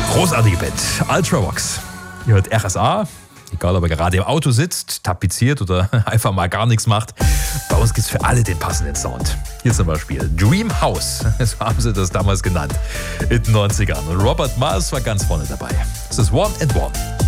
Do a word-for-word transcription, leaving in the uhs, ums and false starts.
Großartige Band, Ultravox. Ihr hört R S A, egal ob ihr gerade im Auto sitzt, tapeziert oder einfach mal gar nichts macht. Bei uns gibt es für alle den passenden Sound. Hier zum Beispiel Dream House, so haben sie das damals genannt, in den neunzigern. Und Robert Miles war ganz vorne dabei. Das ist One and One.